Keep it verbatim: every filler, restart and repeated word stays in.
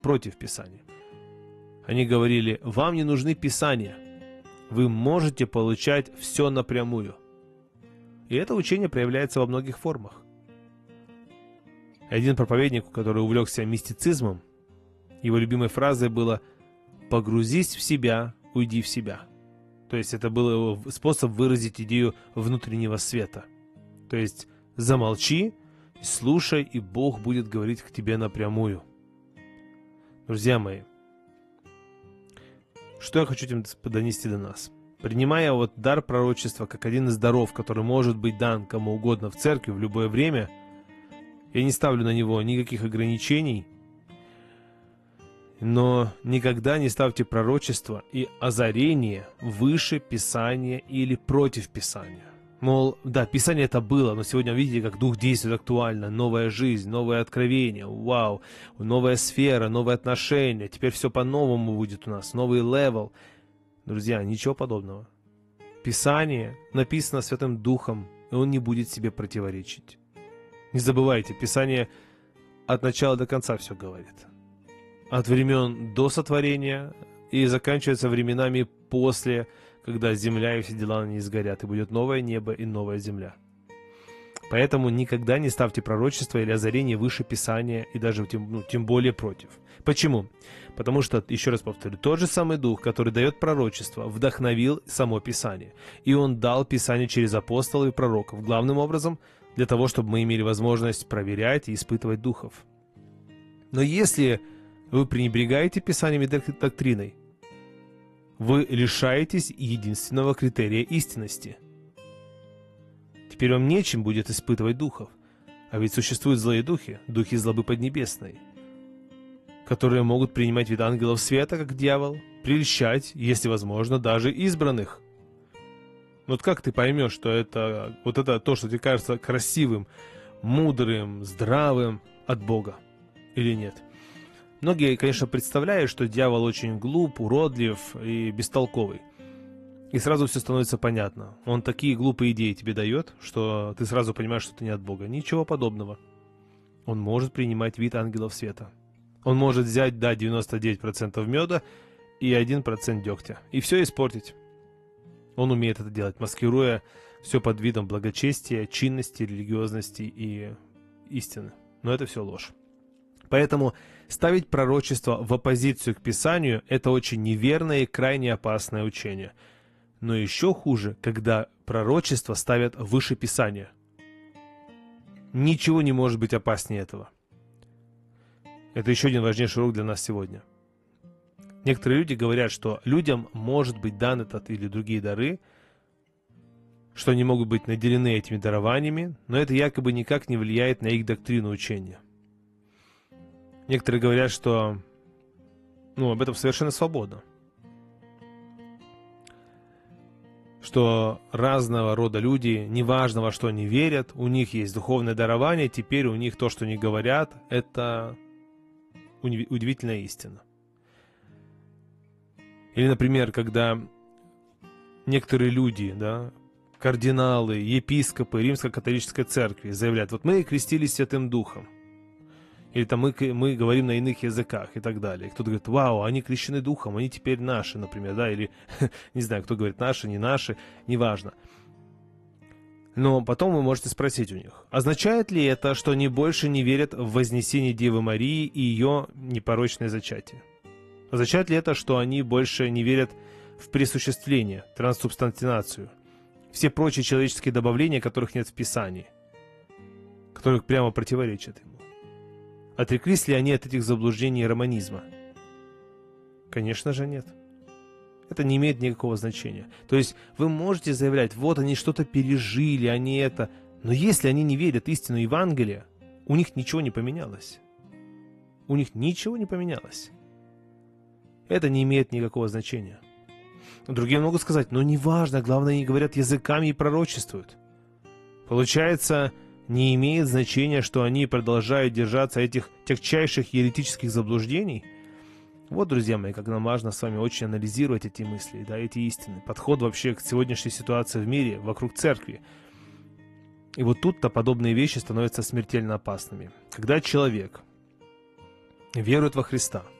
против Писания. Они говорили: вам не нужны Писания, вы можете получать все напрямую. И это учение проявляется во многих формах. Один проповедник, который увлекся мистицизмом, его любимой фразой было: «Погрузись в себя, уйди в себя». То есть это был его способ выразить идею внутреннего света. То есть замолчи, слушай, и Бог будет говорить к тебе напрямую. Друзья мои, что я хочу этим донести до нас? Принимая вот дар пророчества как один из даров, который может быть дан кому угодно в церкви в любое время, я не ставлю на него никаких ограничений, но никогда не ставьте пророчество и озарение выше Писания или против Писания. Мол, да, Писание это было, но сегодня видите, как Дух действует актуально, новая жизнь, новое откровение, вау, новая сфера, новые отношения, теперь все по-новому будет у нас, новый левел. Друзья, ничего подобного. Писание написано Святым Духом, и он не будет себе противоречить. Не забывайте, Писание от начала до конца все говорит. От времен до сотворения и заканчивается временами после, когда земля и все дела на ней сгорят, и будет новое небо и новая земля. Поэтому никогда не ставьте пророчество или озарение выше Писания, и даже тем, ну, тем более против. Почему? Потому что, еще раз повторю, тот же самый Дух, который дает пророчество, вдохновил само Писание. И Он дал Писание через апостолов и пророков, главным образом для того, чтобы мы имели возможность проверять и испытывать духов. Но если вы пренебрегаете Писанием и доктриной, вы лишаетесь единственного критерия истинности. Теперь вам нечем будет испытывать духов. А ведь существуют злые духи, духи злобы поднебесной, которые могут принимать вид ангелов света, как дьявол, прельщать, если возможно, даже избранных. Вот как ты поймешь, что это вот это то, что тебе кажется красивым, мудрым, здравым от Бога или нет? Многие, конечно, представляют, что дьявол очень глуп, уродлив и бестолковый. И сразу все становится понятно. Он такие глупые идеи тебе дает, что ты сразу понимаешь, что ты не от Бога. Ничего подобного. Он может принимать вид ангелов света. Он может взять, да, девяносто девять процентов меда и один процент дегтя. И все испортить. Он умеет это делать, маскируя все под видом благочестия, чинности, религиозности и истины. Но это все ложь. Поэтому ставить пророчество в оппозицию к Писанию – это очень неверное и крайне опасное учение. Но еще хуже, когда пророчество ставят выше Писания. Ничего не может быть опаснее этого. Это еще один важнейший урок для нас сегодня. Некоторые люди говорят, что людям может быть дан этот или другие дары, что они могут быть наделены этими дарованиями, но это якобы никак не влияет на их доктрину учения. Некоторые говорят, что ну, об этом совершенно свободно. Что разного рода люди, неважно во что они верят, у них есть духовное дарование, теперь у них то, что они говорят, это удивительная истина. Или, например, когда некоторые люди, да, кардиналы, епископы Римско-католической церкви заявляют: вот мы крестились Святым Духом, или там мы, мы говорим на иных языках и так далее. И кто-то говорит: вау, они крещены Духом, они теперь наши, например, да, или не знаю, кто говорит наши, не наши, неважно. Но потом вы можете спросить у них: означает ли это, что они больше не верят в вознесение Девы Марии и ее непорочное зачатие? Означает ли это, что они больше не верят в присуществление, транссубстантинацию, все прочие человеческие добавления, которых нет в Писании, которых прямо противоречат ему? Отреклись ли они от этих заблуждений и романизма? Конечно же нет. Это не имеет никакого значения. То есть вы можете заявлять: вот они что-то пережили, они это... Но если они не верят в истину Евангелия, у них ничего не поменялось. У них ничего не поменялось. Это не имеет никакого значения. Другие могут сказать: ну неважно, главное, они говорят языками и пророчествуют. Получается, не имеет значения, что они продолжают держаться этих тягчайших еретических заблуждений? Вот, друзья мои, как нам важно с вами очень анализировать эти мысли, да, эти истины, подход вообще к сегодняшней ситуации в мире, вокруг церкви. И вот тут-то подобные вещи становятся смертельно опасными. Когда человек веруют во Христа.